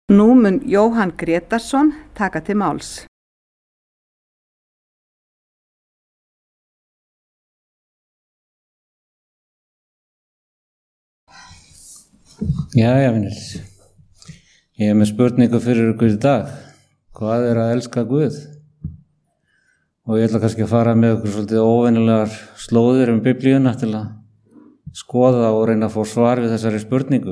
Nú mun Jóhann Grétarsson taka til máls. Jæja, vinir. Ég með spurningu fyrir ykkur í dag. Hvað að elska Guð? Og ég ætla kannski að fara með ykkur svolítið óvenjulegar slóðir Biblíuna til að skoða og reyna að fá svar við þessari spurningu.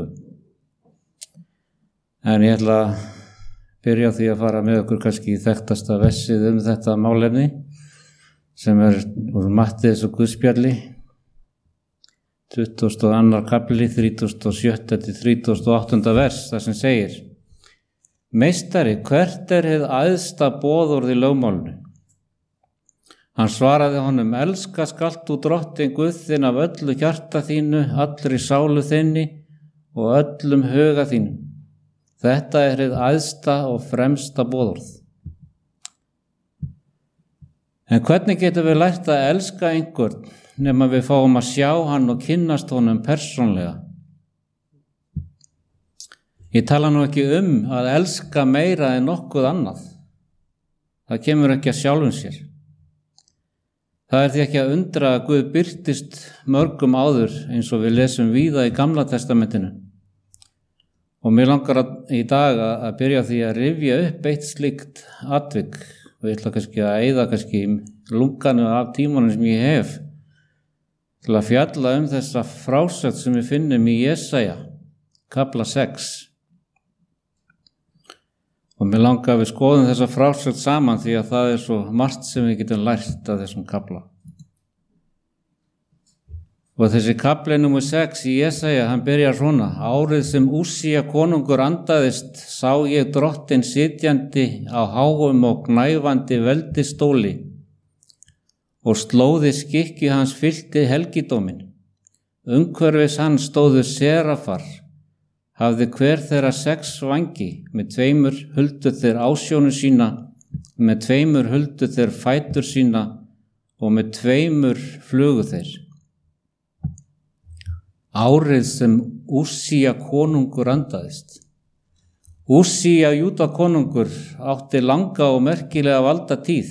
En ég ætla að byrja á því að fara með ykkur kannski í þekktasta vessið þetta málefni sem úr Matteus og Guðspjalli 22. kapli 37. til 38. vers þar sem segir: Meistari, hvert hið æðsta boðorð í lögmálinu? Hann svaraði honum: Elska skalt þú Drottinn Guð þinn af öllu hjarta þínu, allri sálu þinni og öllum huga þínum. Þetta hið æðsta og fremsta boðorð. En hvernig getum við lært að elska einhvern nema við fáum að sjá hann og kynnast honum persónlega? Ég tala nú ekki að elska meira en nokkuð annað. Það kemur ekki að sjálfum sér. Það því ekki að undra að Guð birtist mörgum áður eins og við lesum víða í Gamla testamentinu. Og mér langar í dag að byrja því að rifja upp eitt slíkt atvik og ég ætla kannski að eyða lunganu af tímanum sem ég hef til að fjalla þessa frásögn sem við finnum í Jesaja, kapla 6. Og mér langar að við skoðum þessa frásögn saman því að það svo margt sem við getum lært af þessum kapla. Og þessi kapli nr. 6 í Jesaja, hann byrjar svona: Árið sem Ússía konungur andaðist, sá ég Drottinn sitjandi á háum og gnæfandi veldistóli, og slóði skikki hans fyllti helgidóminn. Umhverfis hann stóðu serafar, hafði hver þeirra 6 vængi, með 2 huldu þeir ásjónu sína, með 2 huldu þeir fætur sína og með 2 flugu þeir. Árið sem Ússía konungur andaðist. Ússía Júda konungur átti langa og merkilega valdatíð.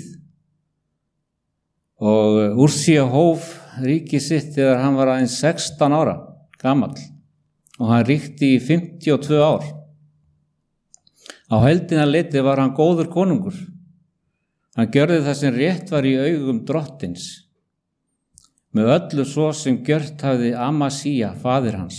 Og Ússía hóf ríki sitt þegar hann var aðeins 16 ára gamall og hann ríkti í 52 ár. Á heildina litið var hann góður konungur. Hann gjörði það sem rétt var í augum Drottins, með öllu svo sem gjört hafði Amasía, faðir hans.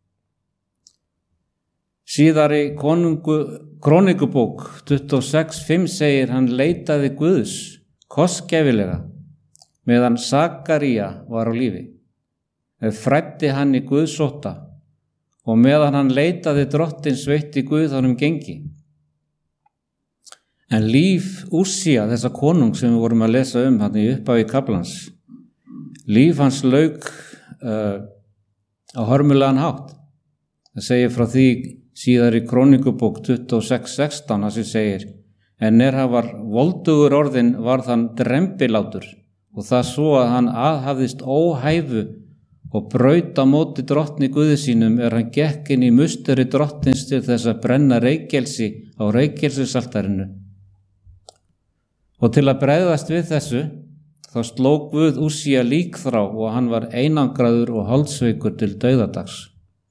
Síðari Krónikubók 26:5 segir: Hann leitaði Guðs kostgæfilega meðan Sakaría var á lífi. Fræddi hann í Guðsótta og meðan hann leitaði Drottins veitti Guð honum gengi. En líf Ússía, þessa konung sem við vorum að lesa hann í upphafi kaflans, líf hans lauk á hörmulegan hátt. Það segir frá því síðar í Krónikubók 26:16 að sem segir: En hann var voldugur orðinn varð hann drembilátur, og það svo að hann aðhafðist óhæfu og braut á móti drottni Guði sínum hann gekk inn í musteri drottins til þess að brenna reykelsi á reykelsisaltarinu. Og til að bregðast við þessu þá sló Guð Ússía líkþrá og hann var einangraður og holdsveikur til dauðadags.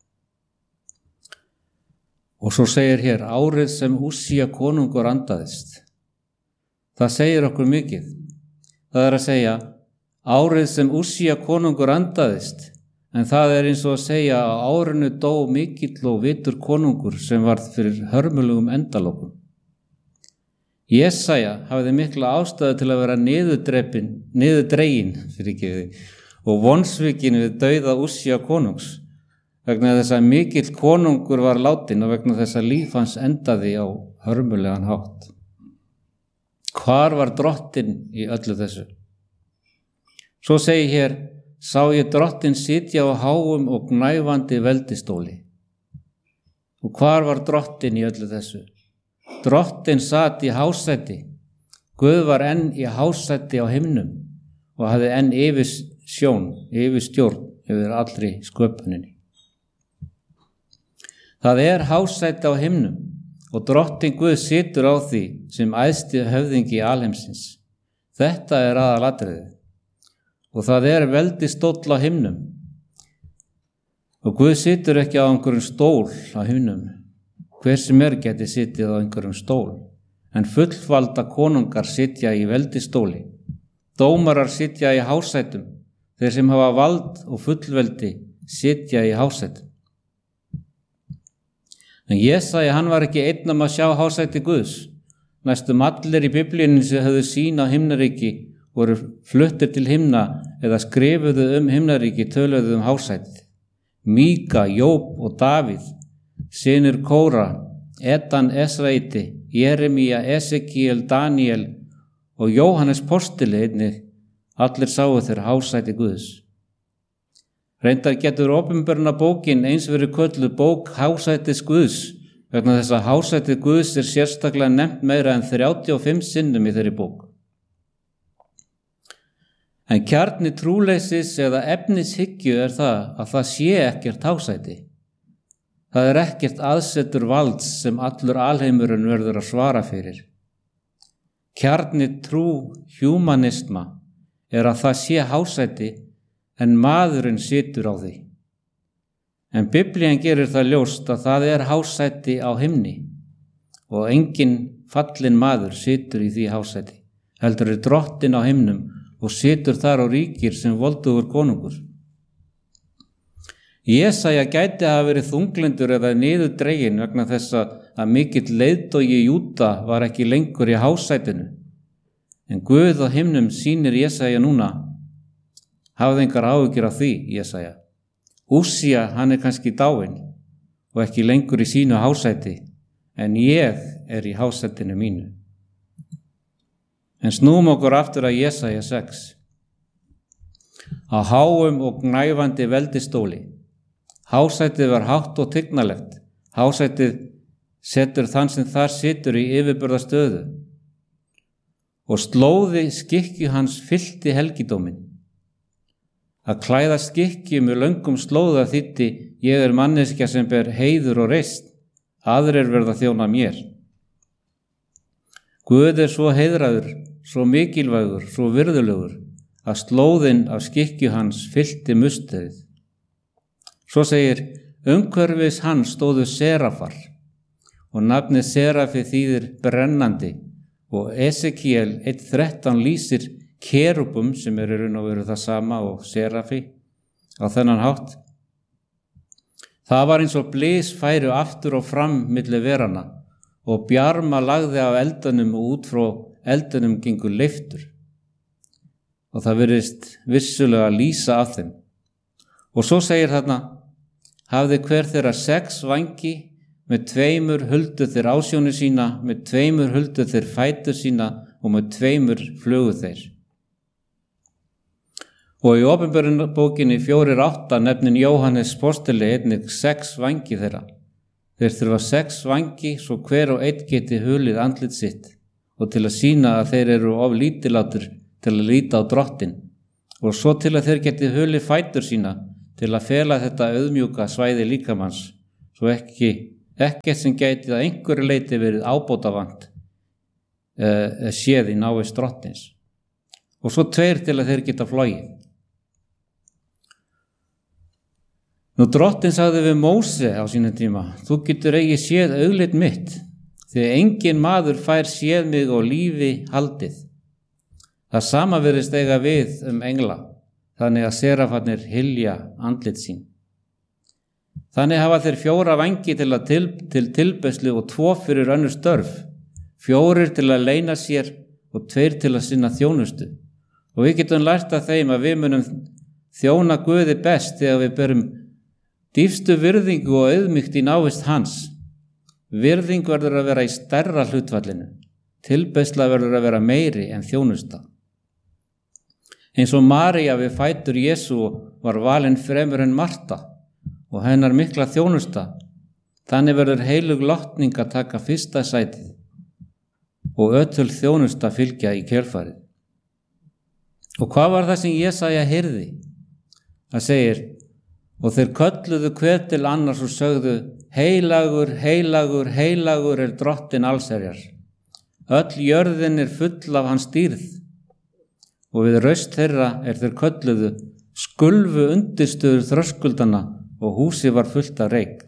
Og svo segir hér: Árið sem Ússía konungur andaðist. Það segir okkur mikið. Það að segja árið sem Ússía konungur andaðist, en það eins og að segja að árinu dó mikill og vitur konungur sem varð fyrir hörmulegum endalokum. Jesaja hafði mikla ástæðu til að vera niðurdregin og vonsvikinn við dauða Ússía konungs, vegna þess að mikill konungur var látinn og vegna þess að líf hans endaði á hörmulegan hátt. Hvar var Drottinn í öllu þessu? Svo segir hér: Sá ég Drottinn sitja á háum og gnæfandi veldistóli. Og hvar var Drottinn í öllu þessu? Drottinn sat í hásæti. Guð var enn í hásæti á himnum og hafði enn yfirstjórn yfir allri sköpuninni. Það hásæti á himnum og drottin Guð situr á því sem æðsti höfðingi alheimsins. Þetta er aðalatriðið. Og það er veldi stóll á himnum. Og Guð situr ekki á einhverjum stól á himnum. Hver sem geti sitið á einhverjum stól. En fullvalda konungar sitja í veldistóli. Dómarar sitja í hásætum. Þeir sem hafa vald og fullveldi sitja í hásætum. En Jesaja, hann var ekki einn að sjá hásæti Guðs. Næstum allir í Biblíunni sem höfðu sýn á himnaríki voru fluttir til himna eða skrifuðu himnaríki töluðu hásætið. Míka, Jób og Davíð, synir Kóra, Etan, Esraíti, Jeremía, Esekiel, Daniel og Jóhannes postuli einnig, allir sáu þeir hásæti Guðs. Reyndar getur opinberna bókin eins verið kölluð bók hásætis Guðs, vegna þess að hásætið Guðs er sérstaklega nefnt meira en 35 sinnum í þeirri bók. En kjarni trúleysis eða efnishyggju er það að sé ekkert hásæti. Það er ekkert aðsetur valds sem allur alheimurinn verður að svara fyrir. Kjarni trú humanisma er að það sé hásæti en maðurinn situr á því. En Biblían gerir það ljóst að það er hásæti á himni og enginn fallinn maður situr í því hásæti. Heldur er drottin á himnum og situr þar og ríkir sem voldugur konungur. Jesaja gæti hafa verið þunglindur eða niður dregin vegna þess að mikill leiðtogi Júda var ekki lengur í hásætinu. En Guð á himnum sýnir Jesaja núna. Hafði engar áhyggjur af því, Jesaja. Úsía, hann er kannski dáinn og ekki lengur í sínu hásæti, en ég er í hásætinu mínu. En snúum okkur aftur að Jesaja 6. Á háum og gnæfandi veldistóli. Hásætið var hátt og tignalegt. Hásætið setur þann sem þar situr í yfirburðastöðu. Og slóði skikki hans fyllti helgidóminn. Að klæða skikki með löngum slóða þýddi ég er manneskja sem ber heiður og reisn, aðrir verða þjóna mér. Guð er svo heiðraður, svo mikilvægur, svo virðulegur, að slóðin af skikju hans fyllti musterið. Svo segir, umhverfis hans stóðu serafar, og nafnið serafi þýðir brennandi, og Esekiel 1:13 lýsir kerubum sem er í raun og veru það sama og serafi á þennan hátt. Það var eins og blys færu aftur og fram milli verana og bjarma lagði af eldunum og út frá eldunum gengur leiftur. Og það virðist vissulega lýsa af þeim. Og svo segir þarna, hafði hver þeirra 6 vængi, með 2 huldu þeir ásjónu sína, með 2 huldu þeir fætur sína og með 2 flugu þeir. Og í opinberunarbókinni 4:8 nefnir Jóhannes postuli einnig 6 vængi þeirra. Þeir þurfa 6 vængi svo hver og einn geti hulið andlit sitt og til að sýna að þeir eru of lítillátir til að líta á drottin og svo til að þeir geti hulið fætur sína til að fela þetta auðmjúka svæði líkamanns svo ekkert sem gæti að einhverju leyti verið ábótavant séð í návist drottins. Og svo 2 til að þeir geta flogið. Nú drottin sagði við Móse á sínum tíma, þú getur eigi séð augliti mitt, því engin maður fær séð mig og lífi haldið. Það sama virðist eiga við engla, þannig að serafarnir hylja andlit sín. Þannig hafa þeir 4 vængi til tilbeiðslu og 2 fyrir önnur störf, 4 til að leyna sér og 2 til að sinna þjónustu. Og við getum lært af þeim að við munum þjóna Guði best þegar við berum dýpstu virðingu og auðmýkt í návist hans. Virðing verður að vera í stærra hlutfallinu. Tilbeiðsla verður að vera meiri en þjónusta. Eins og María við fætur Jesú var valin fremur en Marta og hennar mikla þjónusta. Þannig verður heilug lotning að taka fyrsta sætið og ötul þjónusta fylgja í kjölfarið. Og hvað var það sem Jesaja heyrði? Það segir, og þeir kölluðu hver til annars og sögðu, heilagur, heilagur, heilagur er Drottinn allsherjar. Öll jörðin er full af hans dýrð og við raust þeirra er þeir kölluðu, skulfu undirstöður þröskuldana og húsið var fullt af reyk.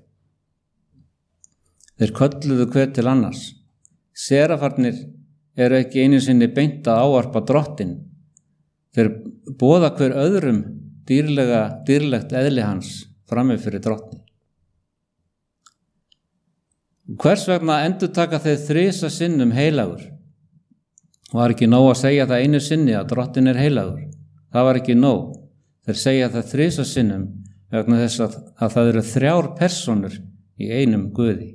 Þeir kölluðu hver til annars. Serafarnir eru ekki einu sinni beint að ávarpa Drottinn. Þeir boða hver öðrum dýrlegt eðli hans frammi fyrir Drottni. Hvers vegna endurtaka þeir 3 sinnum heilagur? Var ekki nóg að segja það einu sinni að Drottinn er heilagur? Það var ekki nóg. Þeir segja það 3 sinnum vegna þess að það eru 3 persónur í einum Guði.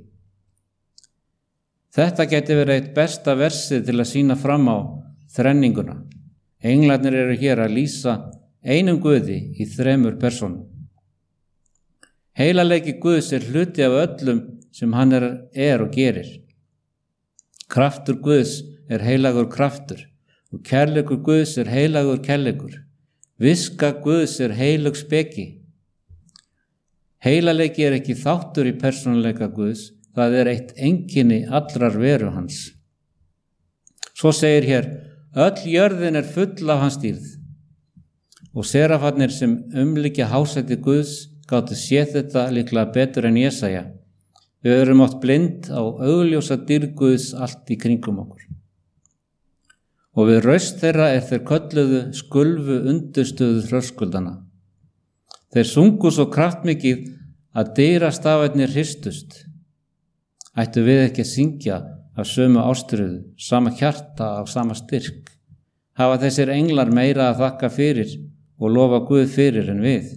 Þetta geti verið eitt besta versið til að sýna fram á þrenninguna. Englarnir eru hér að lýsa einum Guði í 3 persónum. Heilaleiki Guðs er hluti af öllum sem hann er og gerir. Kraftur Guðs er heilagur kraftur og kærleikur Guðs er heilagur kærleikur. Viska Guðs er heilug speki. Heilaleiki er ekki þáttur í persónuleika Guðs, það er eitt einkenni allrar veru hans. Svo segir hér, öll jörðin er full af hans dýrð. Og serafarnir sem umlykja hásæti Guðs gátu séð þetta líklega betur en Jesaja. Við erum oft blind á augljósa dýrð Guðs allt í kringum okkur. Og við raust þeirra er þeir kölluðu, skulfu undirstöðu þröskuldana. Þeir sungu svo kraftmikið að dyrastafirnir hristust. Ættu við ekki að syngja af sömu ástríðu, sama hjarta af sama styrk? Hafa þessir englar meira að þakka fyrir og lofa Guð fyrir en við?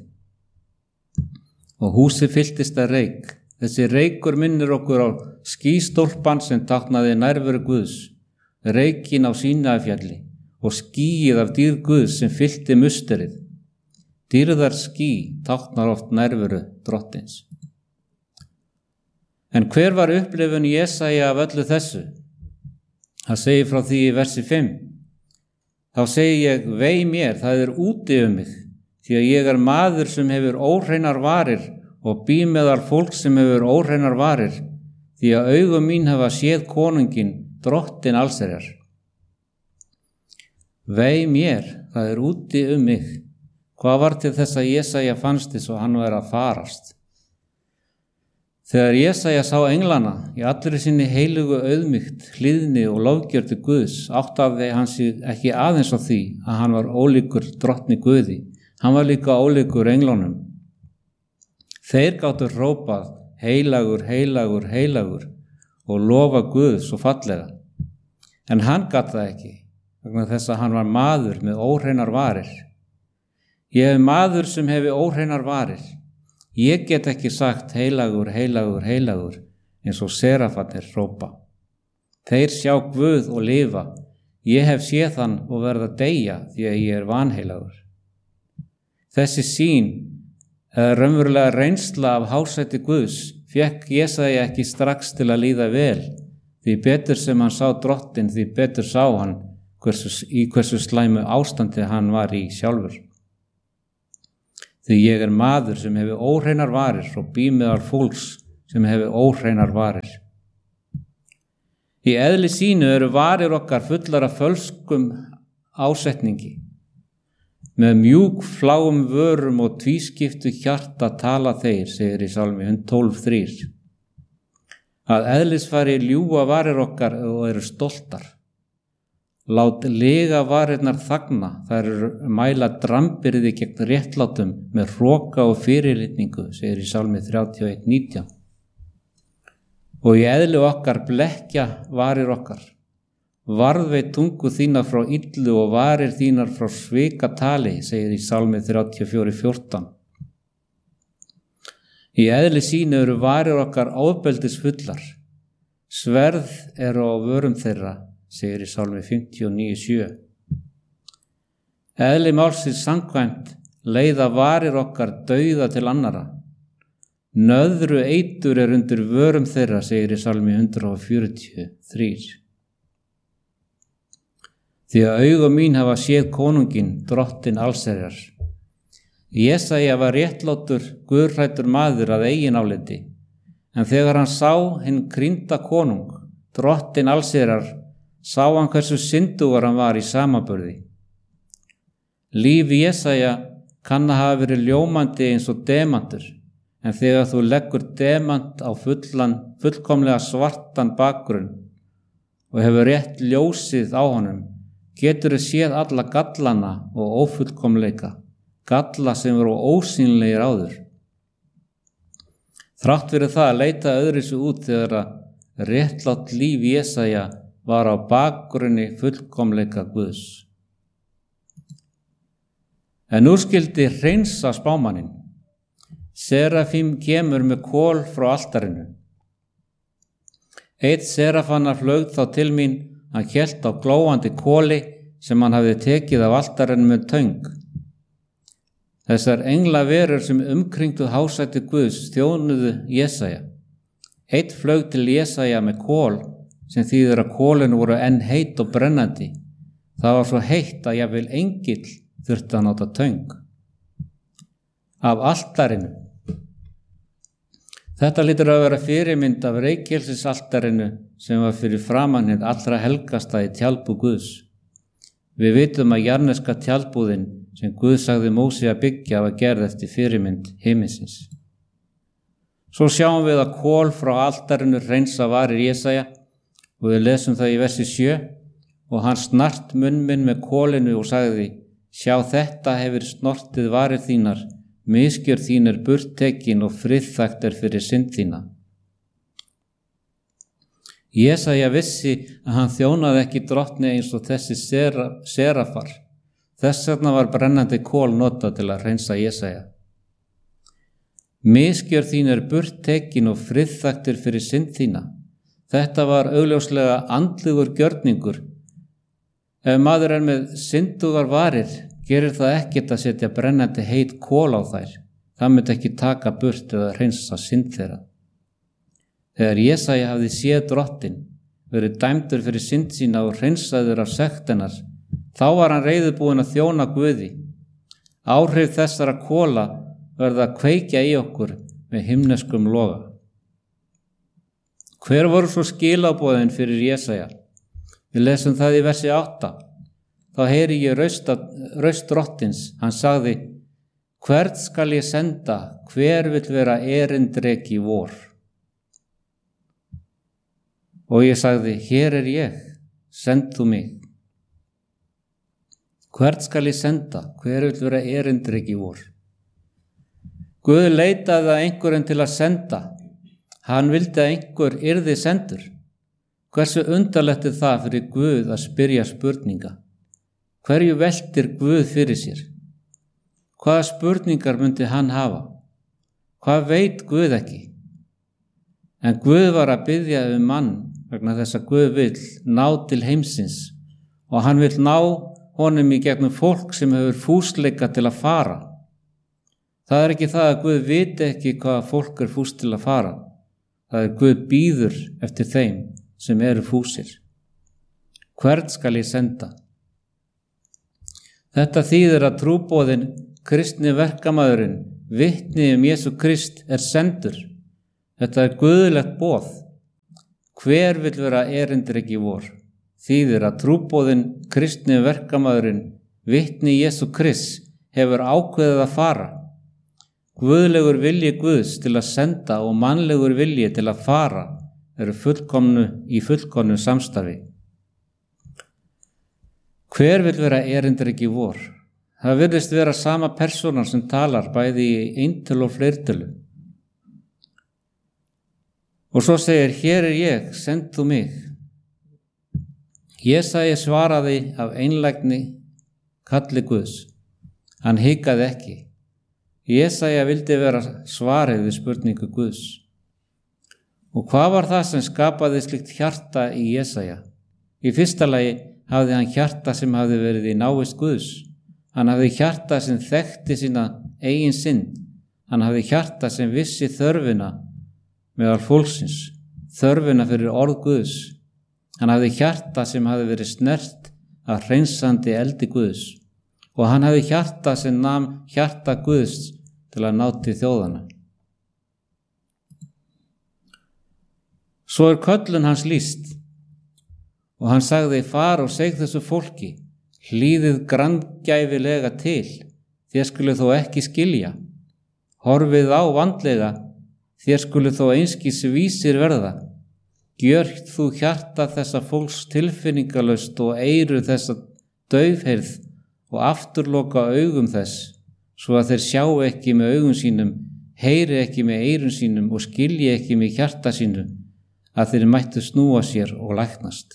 Og húsið fylltist af reyk. Þessi reykur minnir okkur á skýstólpan sem táknaði nærveru Guðs, reykin á Sínæfjalli og skýið af dýrð Guðs sem fyllti musterið. Dýrðar ský táknar oft nærveru Drottins. En hver var upplifun Jesaja af öllu þessu? Það segir frá því í versi 5. Þá segi ég, vei mér, það er úti mig, því að ég er maður sem hefur óhreinar varir og bý meðal fólk sem hefur óhreinar varir, því að augum mín hafa séð konunginn, Drottinn allsherjar. Vei mér, það er úti mig. Hvað var til þess að Jesaja fannst þess og hann var að farast? Þegar Jesaja sá englana í allri sinni heilugu auðmýkt, hlýðni og lofgjörð til Guðs, áttaði hann sig ekki aðeins á því að hann var ólíkur Drottni Guði. Hann var líka ólíkur englunum. Þeir gátu hrópað heilagur, heilagur, heilagur og lofa Guð svo fallega. En hann gat það ekki, vegna þess að hann var maður með óhreinar varir. Ég hef maður sem hefi óhreinar varir. Ég get ekki sagt heilagur, heilagur, heilagur eins og serafarnir hrópa. Þeir sjá Guð og lifa. Ég hef séð hann og verð að deyja því að ég er vanheilagur. Þessi sýn raunverulega reynsla af hásæti Guðs fékk Jesaja ekki strax til að líða vel, því betur sem hann sá Drottinn, því betur sá hann hversu slæmu ástandi hann var í sjálfur. Því ég er maður sem hefur óhreinar varir og bý meðal fólks sem hefur óhreinar varir. Í eðli sínu eru varir okkar fullar af fölskum ásetningi. Með mjúk fláum vörum og tvískiptu hjarta tala þeir, segir í Sálmi 12:3. Að eðlisfari ljúga varir okkar og eru stoltar. Lát lega varirnar þagna, þær eru mæla drambyrði gegn réttlátum með hroka og fyrirlitningu, segir í Sálmi 31:19. Og í eðli okkar blekkja varir okkar. Varðveit tungu þína frá illu og varir þínar frá svikatali, segir í Sálmi 34:14. Í eðli sínu eru varir okkar ofbeldisfullar. Sverð eru á vörum þeirra, segir í Sálmi 59:7. Eðli málsins samkvæmt leiða varir okkar dauða til annara. Nöðru eitur er undir vörum þeirra, segir í Sálmi 143. Því að augum mín hafa séð konunginn, Drottinn allsherjar. Jesaja var réttlátur, guðhræddur maður að eigin áliti, En þegar hann sá hinn krýnda konung, drottinn allsherjar, sá hann hversu syndugur hann var í samanburði. Líf Jesaja kann að hafa verið ljómandi eins og demantur, en þegar þú leggur demant á fullkomlega svartan bakgrunn og hefur rétt ljósið á honum, getur þið séð alla gallana og ófullkomleika, galla sem eru ósýnilegir áður. Þrátt fyrir það leita öðruvísi út þegar að réttlátt líf Jesaja var á bakgrunni fullkomleika Guðs. En nú skyldi hreinsa spámanninn. Serafím kemur með kol frá altarinu. Einn serafanna flaug þá til mín, hann hélt á glóandi koli sem hann hafði tekið af altarinu með töng. Þessar englaverur sem umkringdu hásæti Guðs þjónuðu Jesaja. Einn flaug til Jesaja með kol sem þýðir að kolin voru enn heit og brennandi. Það var svo heitt að jafnvel engill þurfti að nota töng. Af altarinu. Þetta hlýtur að vera fyrirmynd af reykelsisaltarinu sem var fyrir framan hið allra helgasta í tjaldbúð Guðs. Við vitum að jarneska tjaldbúðin sem Guð sagði Móse að byggja var gerð eftir fyrirmynd himinsins. Svo sjáum við að kol frá altarinu hreinsa varir Jesaja og við lesum það í versi 7 og hann snart munn minn með kolinu og sagði: Sjá, þetta hefur snortið varir þínar, misgjörð þín er burttekin og friðþægt er fyrir synd þína. Jesaja vissi að hann þjónaði ekki drottni eins og þessi serafar. Þess vegna var brennandi kol notað til að hreinsa Jesaja. Misgjörð þín er burttekin og friðþægt er fyrir synd þína. Þetta var augljóslega andlegur gjörningur. Ef maður er með syndugar varir, gerir það ekkert að setja brennandi heit kol á þær. Það myndi ekki taka burt eða hreinsa synd þeirra. Þegar Jesaja hafði séð drottinn, verið dæmdur fyrir synd sína og hreinsaður af sekt hennar, þá var hann reiðubúinn að þjóna Guði. Áhrif þessara kola verða að kveikja í okkur með himneskum loga. Hver voru svo skilaboðin fyrir Jesaja? Við lesum það í versi 8. Þá heyri ég raust drottins. Hann sagði: Hvert skal ég senda? Hver vill vera erindreki vor? Og ég sagði: Hér er ég, send þú mig. Hvert skal ég senda? Hver vill vera erindreki vor? Guð leitaði að einhverjum til að senda. Hann vildi að einhver yrði sendur. Hversu undarlegt er það fyrir Guð að spyrja spurninga? Hverju veltir Guð fyrir sér? Hvaða spurningar myndi hann hafa? Hvað veit Guð ekki? En Guð var að biðja mann vegna þess að Guð vill ná til heimsins og hann vill ná honum í gegnum fólk sem hefur fúsleika til að fara. Það er ekki það að Guð viti ekki hvaða fólk er fús til að fara. Það er Guð bíður eftir þeim sem eru fúsir. Hvert skal ég senda? Þetta þýðir að trúboðin, kristni verkamaðurinn, vitni Jesú Krist er sendur. Þetta er guðlegt boð. Hver vill vera erindreki vor? Þýðir að trúboðin, kristni verkamaðurinn, vitni Jesú Krist hefur ákveðið að fara. Guðlegur vilji Guðs til að senda og mannlegur vilji til að fara eru í fullkomnu samstarfi. Hver vill vera erindreki vor? Það virðist vera sama persónan sem talar bæði í eintölu og fleirtölu. Og svo segir: Hér er ég, send þú mig. Jesaja svaraði af einlægni kalli Guðs. Hann hikaði ekki. Jesaja vildi vera svarið við spurningu Guðs. Og hvað var það sem skapaði slíkt hjarta í Jesaja? Í fyrsta lagi hafði hann hjarta sem hafði verið í návist Guðs. Hann hafði hjarta sem þekkti sína eigin synd. Hann hafði hjarta sem vissi þörfina meðal fólksins, þörfina fyrir orð Guðs. Hann hafði hjarta sem hafði verið snert af hreinsandi eldi Guðs. Og hann hafði hjarta sem nam hjarta Guðs til að ná til þjóðana. Svo köllun hans lýst og hann sagði: far og seg þessu fólki, hlýðið granngæfilega til, þér skulu þó ekki skilja. Horfið á vandlega, þér skulu þó einskis vísir verða. Gjörð þú hjarta þessa fólks tilfinningalaust og eyru þessa daufheyrð og afturloka augum þess, svo að þeir sjá ekki með augum sínum, heyri ekki með eyrun sínum og skilji ekki með hjarta sínum, að þeir mættu snúa sér og læknast.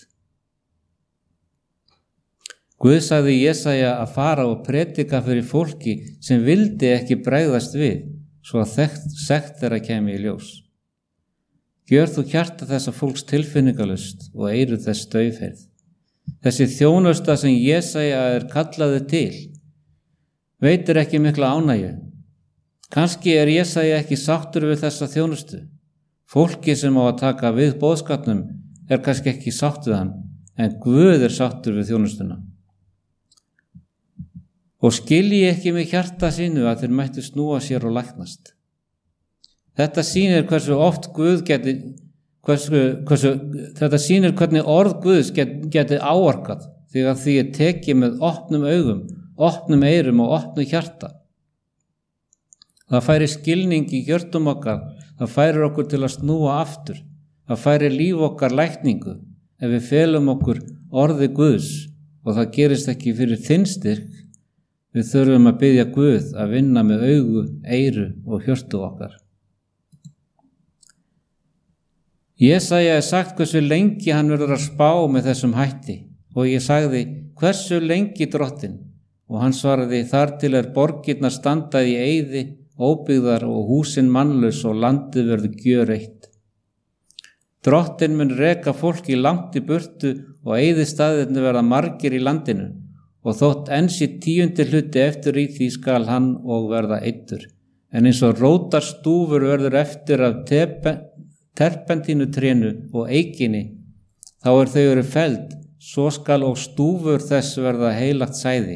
Guð sagði Jesaja að fara og predika fyrir fólki sem vildi ekki bregðast við, svo að sekt þeirra kæmi í ljós. Gjör þú hjarta þessa fólks tilfinningalust og eyru þess daufheyrð. Þessi þjónusta sem Jesaja kallaði til veitir ekki mikla ánægju. Kannski Jesaja ekki sáttur við þessa þjónustu. Fólki sem á að taka við boðskapnum kannski ekki sátt við hann, en Guð sáttur við þjónustuna. Og skilji ekki með hjarta sínu að þeir mættu snúa sér og læknast. Þetta sýnir hversu oft Guð þetta sýnir hvernig orð Guðs geti áorkað þegar því tekið með opnum augum, opnum eyrum og opnu hjarta. Það færir skilning í hjörtum okkar, það færir okkur til að snúa aftur, það færir líf okkar lækningu ef við felum okkur orði Guðs, og það gerist ekki fyrir þinn styrk. Við þurfum að biðja Guð að vinna með augu, eyru og hjörtu okkar. Jesaja sagt hversu lengi hann verður að spá með þessum hætti, og ég sagði: hversu lengi, Drottinn? Og hann svaraði: þar til borgirnar standa í eyði, óbyggðar og húsin mannlaus og landið verður gjöreytt. Drottinn mun reka fólki langt í burtu og eyðistaðirnir verða margir í landinu, og þótt enn sé 10. hluti eftir í því skal hann og verða eyddur. En eins og rótarstúfur verður eftir af terpentínutrénu og eikinni, þá þau eru felld, svo skal og stúfur þess verða heilagt sæði.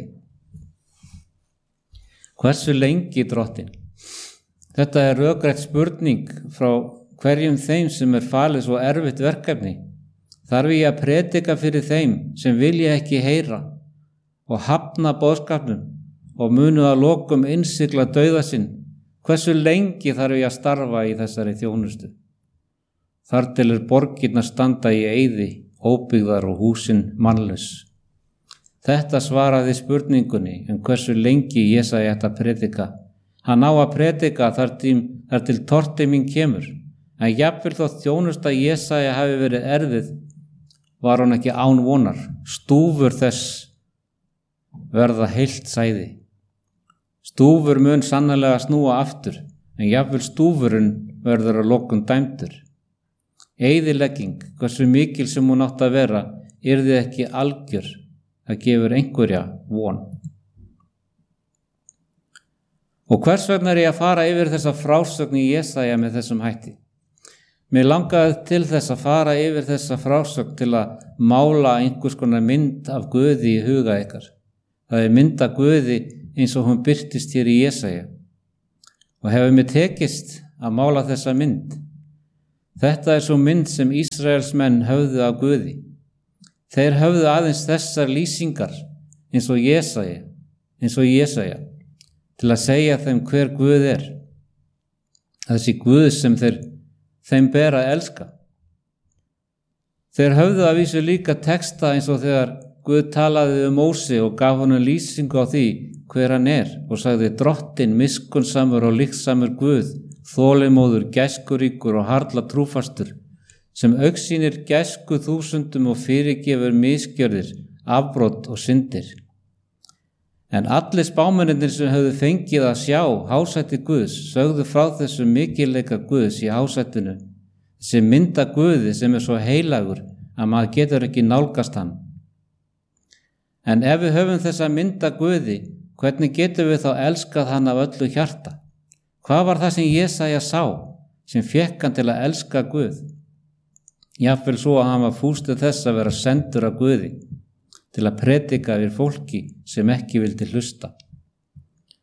Hversu lengi, Drottinn? Þetta rökrétt spurning frá hverjum þeim sem falið svo erfitt verkefni. Þarf ég að predika fyrir þeim sem vilja ekki heyra og hafna boðskapnum og munu að lokum innsigla dauða sinn? Hversu lengi þarf ég að starfa í þessari þjónustu? Þar til borgirnar standa í eyði, óbyggðar og húsin mannlaus. Þetta svaraði spurningunni hversu lengi Jesaja ætti að predika. Hann á að predika þar til tortíminn kemur, en jafnvel þótt þjónusta Jesaja hafi verið erfið, var hún ekki án vonar. Stúfur þess verða heilt sæði. Stúfur mun sannarlega snúa aftur, en jafnvel stúfurinn verður að lokum dæmdur. Eyðilegging, hversu mikil sem hún átti að vera, yrði ekki algjör. Það gefur einhverja von. Og hvers vegna ég að fara yfir þessa frásögn í Jesaja með þessum hætti? Mér langaði til þess að fara yfir þessa frásögn til að mála einhvers konar mynd af Guði í huga ykkar. Það mynd af Guði eins og hún birtist hér í Jesaja. Og hefur mér tekist að mála þessa mynd. Þetta svo mynd sem Ísraelsmenn höfðu af Guði. Þeir höfðu aðeins þessar lýsingar eins og Jesaja, til að segja þeim hver Guð Þessi Guð sem þeim ber að elska. Þeir höfðu að vísu líka texta eins og þegar Guð talaði Móse og gaf honum lýsingu á því hver hann og sagði: Drottinn, miskunnsamur og líksamur Guð, þolinmóður, gæskuríkur og harla trúfastur, sem augsýnir gæsku þúsundum og fyrirgefur misgjörðir, afbrot og syndir. En allir spámennirnir sem höfðu fengið að sjá hásætti Guðs sögðu frá þessu mikilleika Guðs í hásættinu, þessi mynda Guði sem svo heilagur að maður getur ekki nálgast hann. En ef við höfum þessa mynda Guði, hvernig getum við þá elskað hann af öllu hjarta? Hvað var það sem Jesaja sá sem fékk hann til að elska Guð? Jafnvel svo að hann var fústur þess að vera sendur af Guði til að predika við fólki sem ekki vildi hlusta.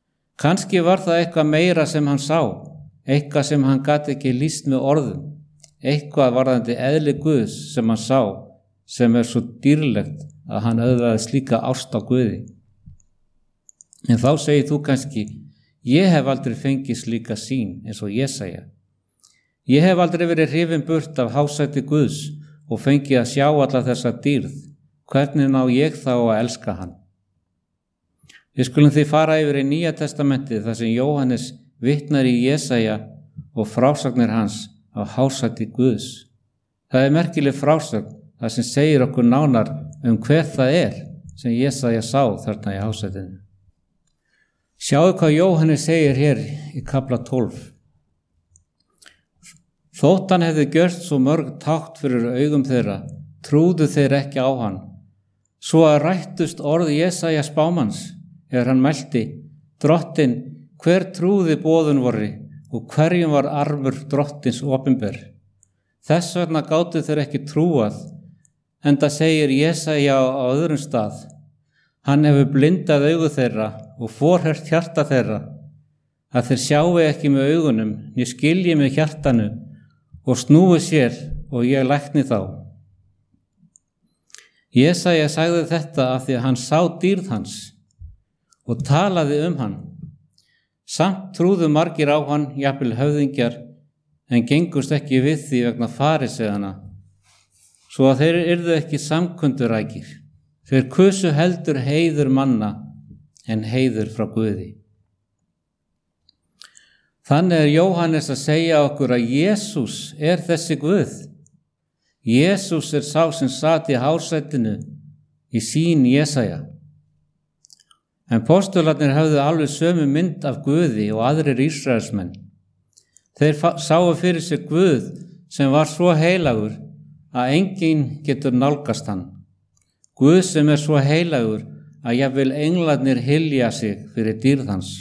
Kannski var það eitthvað meira sem hann sá, eitthvað sem hann gat ekki lýst með orðum, eitthvað varðandi eðli Guðs sem hann sá, sem svo dýrlegt að hann öðvaði slíka ást á Guði. En þá segir þú kannski, ég hef aldrei fengið slíka sýn eins og Jesaja. Ég hef aldrei verið hrifinn burt af hásæti Guðs og fengið að sjá alla þessa dýrð. Hvernig ná ég þá að elska hann? Við skulum því fara yfir í Nýja testamentið þar sem Jóhannes vitnar í Jesaja og frásagnir hans af hásæti Guðs. Það merkileg frásögn þar sem segir okkur nánar hver það sem Jesaja sá þarna í hásætinu. Sjáðu hvað Jóhannes segir hér í kafla 12. Þótt hann hefði gjört svo mörg tákn fyrir augum þeirra, trúðu þeir ekki á hann. Svo að rættust orð Jesaja spámanns, hann mælti, Drottinn, hver trúði boðun vorri og hverjum var arfur Drottins opinber. Þess vegna gátu þeir ekki trúað, enda segir Jesaja á öðrum stað, hann hefur blindað augu þeirra og forhert hjarta þeirra, að þeir sjáu ekki með augunum, né skilji með hjartanu og snúi sér og ég lækni þá. Jesaja sagði þetta af því að hann sá dýrð hans og talaði hann. Samt trúðu margir á hann, jafnvel höfðingjar, en gengust ekki við því vegna fariseiðana, svo að þeir yrðu ekki samkundurækir. Þeir kusu heldur heiður manna en heiður frá Guði. Þannig Jóhannes að segja okkur að Jesús þessi Guð. Jesús sá sem sat í hásætinu í sýn Jesaja. En postularnir höfðu alveg sömu mynd af Guði og aðrir Ísraelsmenn. Þeir sáu fyrir sig Guð sem var svo heilagur að enginn getur nálgast hann. Guð sem svo heilagur að jafnvel englarnir hylja sig fyrir dýrð hans.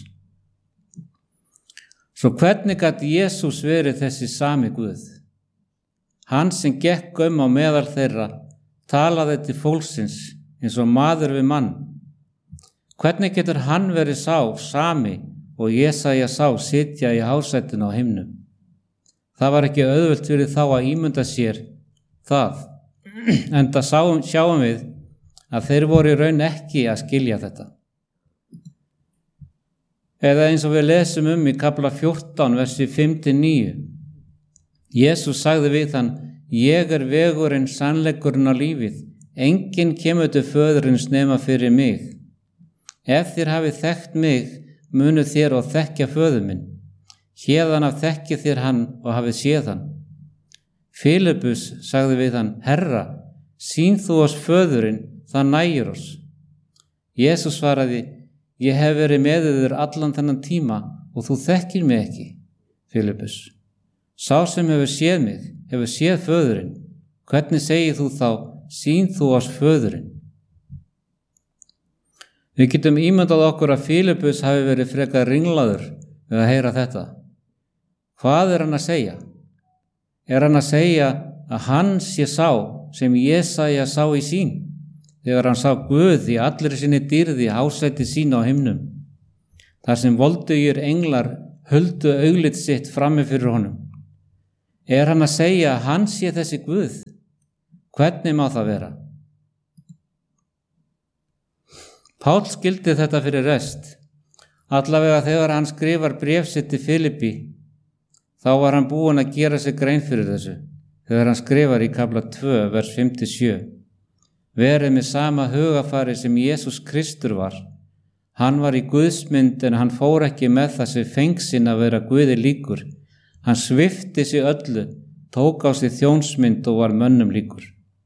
Svo hvernig gat Jesús verið þessi sami Guð? Hann sem gekk á meðal þeirra, talaði til fólksins eins og maður við mann. Hvernig getur hann verið sá sami og Jesaja sá sitja í hásætinu á himnum? Það var ekki auðvelt fyrir þá að ímynda sér það, enda sjáum við að þeir voru í raun ekki að skilja þetta. Eða eins og við lesum í kafla 14, versi 5-9. Jesús sagði við hann, ég vegurinn, sannleikurinn og lífið. Enginn kemur til föðurins nema fyrir mig. Ef þér hafið þekkt mig, munu þér og þekkja föður minn. Héðan af þekkið þér hann og hafið séð hann. Filippus sagði við hann, Herra, sýn þú oss föðurinn, það nægir oss. Jesús svaraði, ég hef verið með þér allan þennan tíma og þú þekkir mig ekki, Filippus. Sá sem hefur séð mig, hefur séð föðurinn. Hvernig segir þú þá, sýn þú oss föðurinn? Við getum ímyndað okkur að Filippus hafi verið frekar ringlaður við að heyra þetta. Hvað hann að segja? Hann að segja að hann sé sá sem Jesaja sá í sýn, þegar hann sá Guð í allri sinni dýrð í hásæti sín á himnum, þar sem voldugir englar huldu augliti sitt frammi fyrir honum. Hann að segja að hann sé þessi Guð? Hvernig má það vera? Páll skildi þetta fyrir rest. Allavega þegar hann skrifar bréf sitt til Filippi, þá var hann búinn að gera sig grein fyrir þessu, þegar hann skrifar í kafla 2, vers 5-7. Verið með sama hugafari sem Jesús Kristur var. Hann var í Guðsmynd en hann fór ekki með það sem fengsinn að vera Guði líkur. Hann svipti sig öllu, tók á sig þjónsmynd og var mönnum líkur.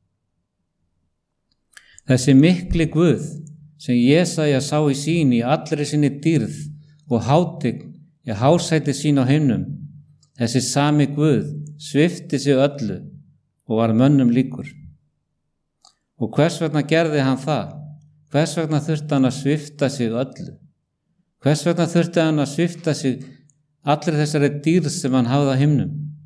Þessi mikli Guð sem Jesaja sá í sýn í allri sinni dýrð og hátign í hásæti sín á himnum, þessi sami Guð svipti sig öllu og var mönnum líkur. Og hvers vegna gerði hann það? Hvers vegna þurfti hann að svipta sig öllu? Hvers vegna þurfti hann að svipta sig allir þessari dýrð sem hann hafði á himnum?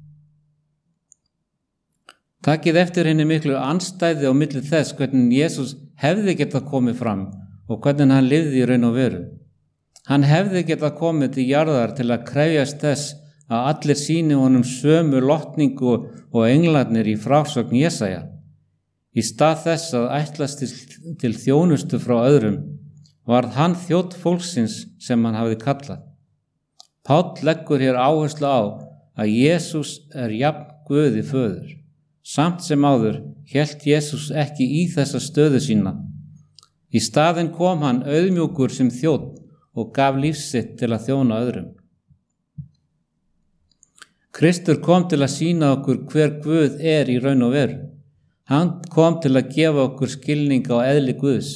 Takið eftir henni miklu andstæði á milli þess hvernig Jesús hefði getað komið fram og hvernig hann lifði í raun og veru. Hann hefði getað komið til jarðar til að krefjast þess að allir sýni honum sömu lotningu og englarnir í frásögn Jesaja. Í stað þess að ætlast til þjónustu frá öðrum, varð hann þjónn fólksins sem hann hafði kallað. Páll leggur hér áherslu á að Jesús jafn Guði föður. Samt sem áður hélt Jesús ekki í þessa stöðu sína. Í staðinn kom hann auðmjúkur sem þjónn og gaf líf sitt til að þjóna öðrum. Kristur kom til að sýna okkur hver Guð í raun og veru. Hann kom til að gefa okkur skilning á eðli Guðs.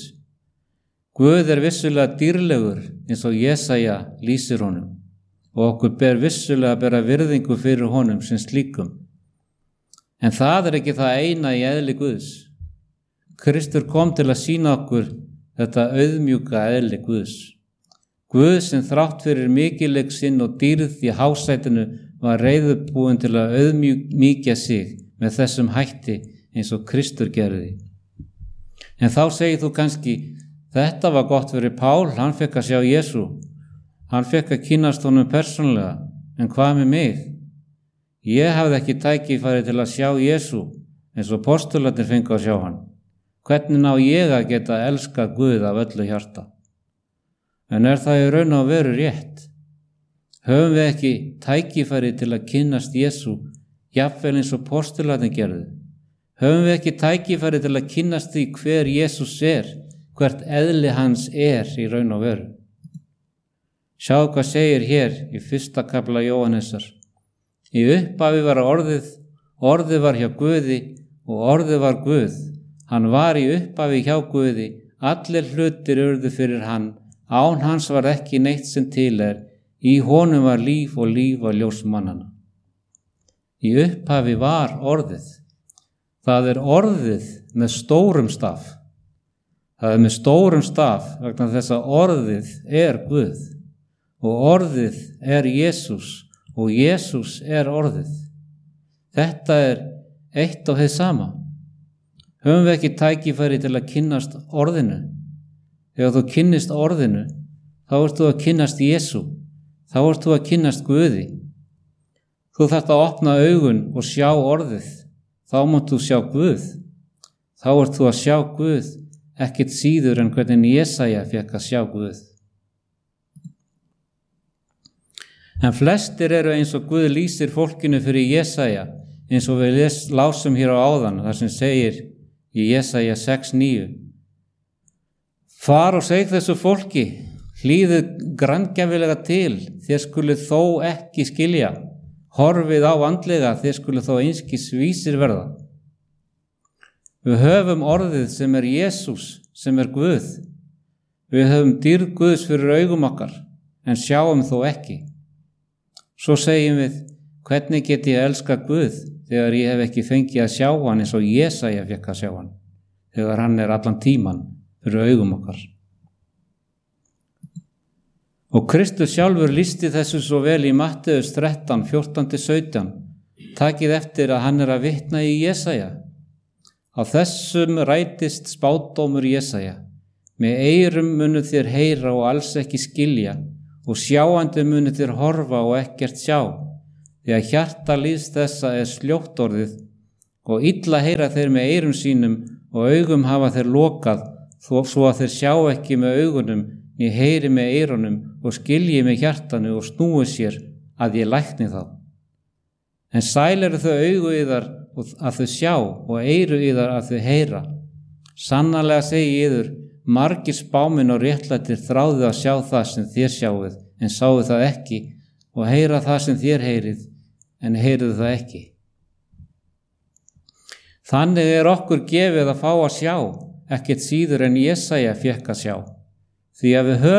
Guð vissulega dýrlegur eins og Jesaja lýsir honum og okkur ber vissulega að bera virðingu fyrir honum sem slíkum. En það ekki það eina í eðli Guðs. Kristur kom til að sýna okkur þetta auðmjúka eðli Guðs. Guð sem þrátt fyrir mikilvæg sinn og dýrð í hásætinu var reiðubúinn til að auðmjúkja sig með þessum hætti eins og Kristur gerði. En þá segir þú kannski, þetta var gott fyrir Pál, hann fekk að sjá Jesú. Hann fekk að kynnast honum persónlega, en hvað með mig? Ég hafði ekki tækifæri til að sjá Jesú eins og postularnir fengu að sjá hann. Hvernig ná ég að geta elskað Guð af öllu hjarta? En það í raun og veru rétt? Höfum við ekki tækifæri til að kynnast Jesú, jafnvel eins og postularnir gerðu? Höfum við ekki tækifæri til að kynnast því hver Jesús hvert eðli hans í raun og veru? Sjáðu hvað segir hér í 1. kafla Jóhannesar. Í upphafi var orðið, orðið var hjá Guði og orðið var Guð. Hann var í upphafi hjá Guði, allir hlutir urðu fyrir hann, án hans var ekki neitt sem til í honum var líf og líf var ljós mannanna. Í upphafi var orðið. Það orðið með stórum staf. Það með stórum staf vegna þess að orðið Guð og orðið Jesús og Jesús orðið. Þetta eitt og hið sama. Höfum við ekki tækifæri til að kynnast orðinu? Þegar þú kynnist orðinu, þá ert þú að kynnast Jesú, þá ert þú að kynnast Guði. Þú þarft að opna augun og sjá orðið, þá mátt þú sjá Guð. Þá ert þú að sjá Guð, ekkert síður en hvernig Jesaja fékk að sjá Guð. En flestir eins og Guð lýsir fólkinu fyrir Jesaja, eins og við lásum hér á áðan, þar sem segir í Jesaja 6:9. Far og seg þessu fólki, hlýðið grandgjafilega til, þér skuluð þó ekki skilja, horfið á andlega, þér skuluð þó einskis vísir verða. Við höfum orðið sem Jesús, sem Guð. Við höfum dýrð Guðs fyrir augum okkar, en sjáum þó ekki. Svo segjum við, hvernig get ég elska Guð þegar ég hef ekki fengið að sjá hann eins og Jesaja fékk að sjá hann, þegar hann allan tíman fyrir augum okkar. Og Kristus sjálfur lýsti þessu svo vel í Matteus 13, 14-17. Takið eftir að hann að vitna í Jesaja. Á þessum rætist spádómur Jesaja. Með eyrum munu þér heyra og alls ekki skilja, og sjáandi munu þér horfa og ekkert sjá, því að hjarta líðs þessa sljótt orðið, og illa heyra þeir með eyrum sínum og augum hafa þeir lokað, svo að þeir sjá ekki með augunum, né heyri með eyrunum og skilji með hjartanu og snúi sér að ég lækni þá. En sæl þau augu yðar að þau sjá og eyru yðar að þau heyra. Sannarlega segi yður, margir spámenn og réttlætir þráðu að sjá það sem þér sjáuð, en sáu það ekki, og heyra það sem þér heyrið, en heyrið það ekki. Þannig okkur gefið að fá að sjá, ekkert síður en Jesaja fékk að sjá. Því að við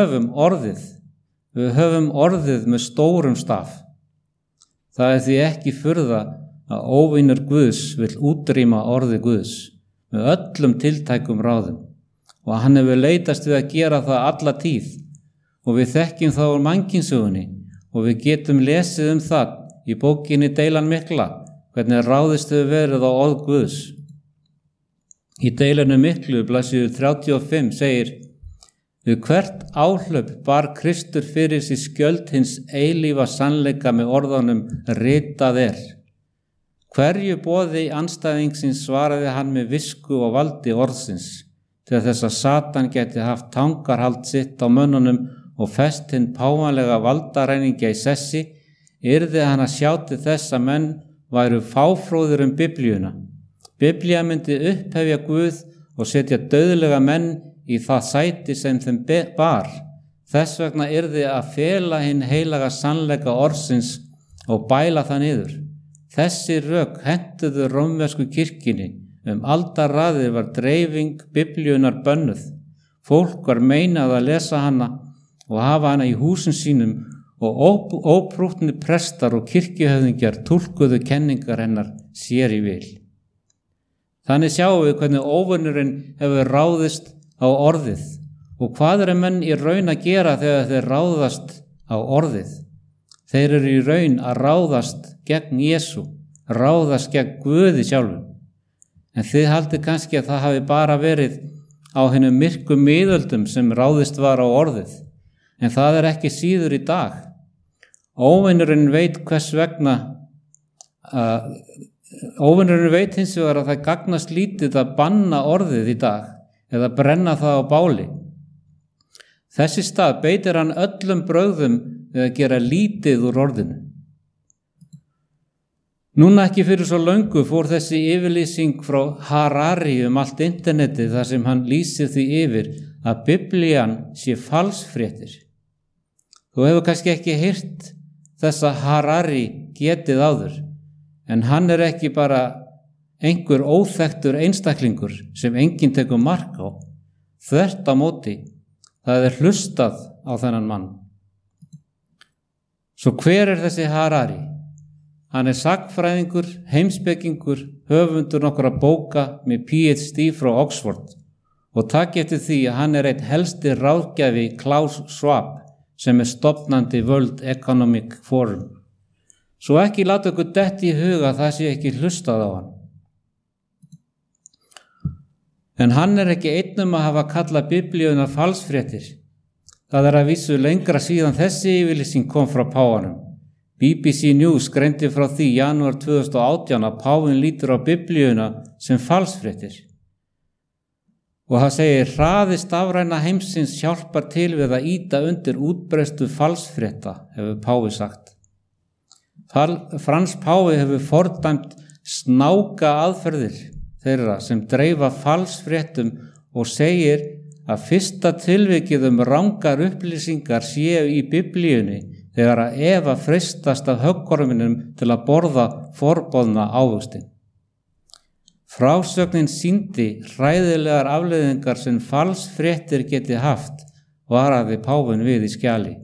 höfum orðið með stórum staf. Það því ekki furða að óvinur Guðs vill útrýma orði Guðs með öllum tiltækum ráðum, og hann hefur leitast við að gera það alla tíð, og við þekkjum það úr mannkynssögunni, og við getum lesið það í bókinni Deilan mikla, hvernig ráðist hefur verið á orð Guðs. Í Deilanu miklu, blaðsíðu 35, segir: Við hvert áhlaup bar Kristur fyrir sig skjöld hins eilífa sannleika með orðunum ritað er. Hverju boði andstæðingsins svaraði hann með visku og valdi orðsins, til þess að Satan geti haft tangarhald sitt á mönnunum og fest hinn páfanlega valdaræningja í sessi, yrði hann að sjá til þess að menn væru fáfróðir Biblíuna. Biblía myndi upphefja Guð og setja dauðlega menn í það sæti sem þeim bar. Þess vegna yrði að fela hinn heilaga sannleika orðsins og bæla það niður. Þessi rök hentuðu rómversku kirkjunni. Aldarraðir var dreifing Biblíunar bönnuð. Fólk var meinað að lesa hana og hafa hana í húsum sínum og óprúttnir prestar og kirkjuhöfðingjar túlkuðu kenningar hennar sér í vil. Þannig sjáum við hvernig óvinurinn hefur ráðist á orðið. Og hvað eru menn í raun að gera þegar þeir ráðast á orðið? Þeir eru í raun að ráðast gegn Jesú, ráðast gegn Guði sjálfum. En þið haldið kannski að það hafi bara verið á hinum myrku miðöldum sem ráðist var á orðið. En það er ekki síður í dag. Óvinurinn veit hvers vegna Óvinurinn veit hins vegar að það gagnast lítið að banna orðið í dag eða brenna það á báli. Þess í stað beitir hann öllum brögðum við að gera lítið úr orðinu. Núna ekki fyrir svo löngu fór þessi yfirlýsing frá Harari allt internetið þar sem hann lýsir því yfir að Biblían sé falsfréttir. Þú hefur kannski ekki heyrt þessa Harari getið áður, en hann er ekki bara einhver óþekktur einstaklingur sem enginn tekur mark á. Þvert á móti, það er hlustað á þennan mann. Svo hver er þessi Harari? Hann er sagnfræðingur, heimspekingur, höfundur nokkra bóka með PhD frá Oxford og takk eftir því að hann er einn helsti ráðgjafi Klaus Schwab sem er stofnandi World Economic Forum. Svo ekki láta okkur detti í huga að það sé ekki hlustað á hann. En hann er ekki einn að hafa kallað Biblíuna falsfréttir. Það er að vísu lengra síðan þessi yfirlýsing kom frá páfanum. BBC News greindi frá því í janúar 2018 að páfinn lítur á Biblíuna sem falsfréttir. Og það segir hraði stafræna heimsins hjálpar til við að ýta undir útbreiðslu falsfrétta, hefur páfi sagt. Frans páfi hefur fordæmt snáka aðferðir þeirra sem dreifa falsfréttum og segir að fyrsta tilvikið rangar upplýsingar séu í Biblíunni þegar að Eva freistast af höggorminum til að borða forboðna ávöxtin. Frásögnin sýndi hræðilegar afleiðingar sem falsfréttir geti haft, varaði páfinn við í skjali.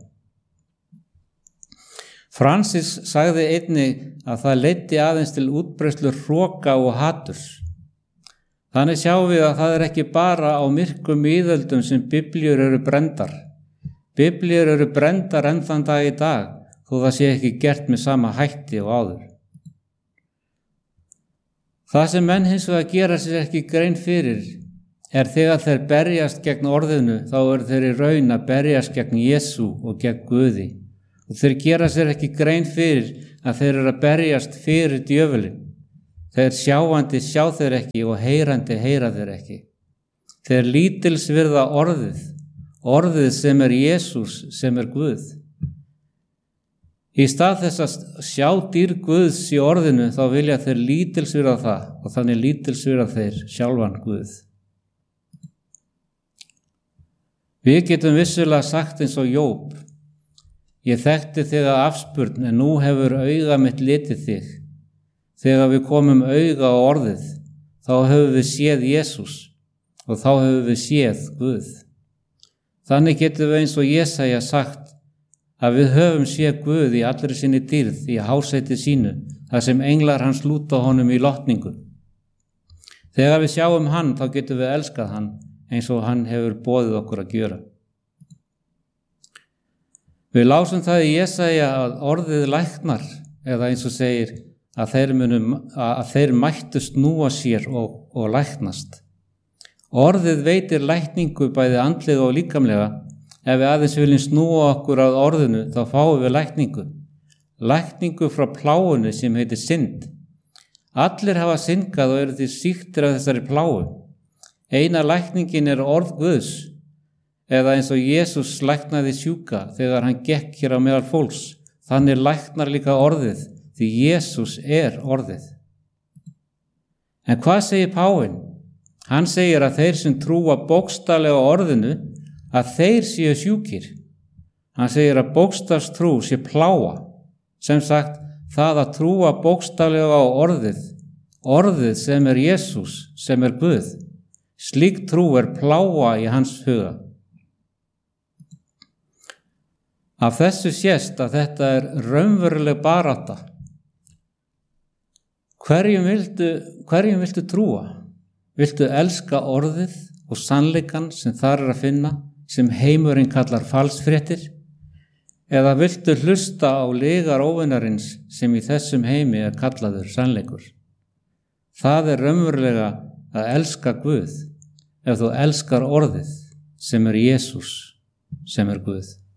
Francis sagði einnig að það leiddi aðeins til útbreiðslu hroka og haturs. Þannig sjáum við að það er ekki bara á myrkum miðöldum sem biblíur eru brenndar. Biblíur eru brenndar enn þann dag í dag, þó það sé ekki gert með sama hætti og áður. Það sem menn hins vegar gera sér ekki grein fyrir er þegar þeir berjast gegn orðinu, þá eru þeir í raun að berjast gegn Jesú og gegn Guði. Og þeir gera sér ekki grein fyrir að þeir eru að berjast fyrir djöfulinn. Þeir sjáandi sjá þeir ekki og heyrandi heyra þeir ekki. Þeir lítilsvirða orðið sem er Jesús, sem er Guð. Í stað þess að sjá dýr Guðs í orðinu þá vilja þeir lítilsvirða það og þannig lítilsvirða þeir sjálfan Guð. Við getum vissulega sagt eins og Jób: Ég þekkti þig að afspurn en nú hefur auga mitt litið þig. Þegar við komum auga á orðið þá höfum við séð Jesús og þá höfum við séð Guð. Þannig getum við eins og Jesaja sagt að við höfum séð Guð í allri sinni dýrð í hásæti sínu, þar sem englar hans lúta honum í lotningu. Þegar við sjáum hann, þá getum við elskað hann eins og hann hefur boðið okkur að gjöra. Við lásum það í Jesaja að orðið læknar, eða eins og segir að þeir mættu snúa sér og læknast. Orðið veitir lækningu bæði andlega og líkamlega. Ef við aðeins viljum snúa okkur að orðinu þá fáum við lækningu. Lækningu frá pláunni sem heitir synd. Allir hafa syndgað og eru því sýktir af þessari pláu. Eina lækningin er orð Guðs, eða eins og Jesús læknaði sjúka þegar hann gekk hér á meðal fólks. Þannig læknar líka orðið, því Jesús er orðið. En hvað segir Páfinn? Hann segir að þeir sem trúa bókstaflega orðinu, að þeir séu sjúkir. Hann segir að bókstafstrú sé pláa. Sem sagt, það að trúa bókstaflega á orðið sem er Jesús, sem er Guð. Slík trú er pláa í hans huga. Af þessu sést að þetta er raunveruleg barátta. Hverjum viltu trúa? Viltu elska orðið og sannleikann sem þar er að finna, sem heimurinn kallar falsfréttir? Eða viltu hlusta á lygar óvinarins sem í þessum heimi er kallaður sannleikur? Það er raunverulega að elska Guð ef þú elskar orðið sem er Jesús, sem er Guð.